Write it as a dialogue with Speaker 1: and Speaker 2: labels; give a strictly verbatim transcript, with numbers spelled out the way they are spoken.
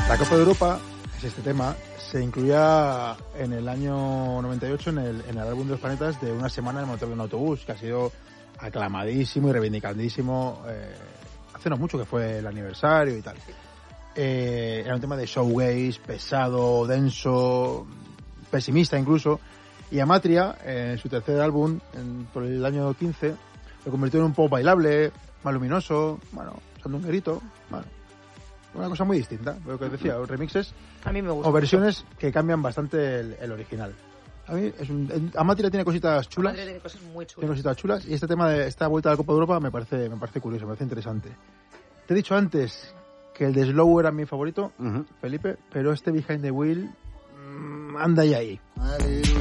Speaker 1: La Copa de Europa, es este tema, se incluía en el año noventa y ocho en el, en el álbum de los planetas de Una semana en el motor de un autobús, que ha sido aclamadísimo y reivindicadísimo eh, hace no mucho, que fue el aniversario y tal. Eh, era un tema de showgaze, pesado, denso, pesimista incluso, y Amatria, en su tercer álbum, en, por el año quince, lo convirtió en un pop bailable, más luminoso, bueno, usando un grito, bueno, una cosa muy distinta, lo que decía, remixes
Speaker 2: a mí me gusta
Speaker 1: o versiones mucho, que cambian bastante el, el original. A mí es un, Amatria tiene cositas chulas,
Speaker 2: Amatria tiene cosas muy chulas.
Speaker 1: Tiene cositas chulas, y este tema de esta vuelta a la Copa de Europa me parece, me parece curioso, me parece interesante. Te he dicho antes que el de Slow era mi favorito, uh-huh. Felipe, pero este Behind the Wheel mmm, anda ahí ahí.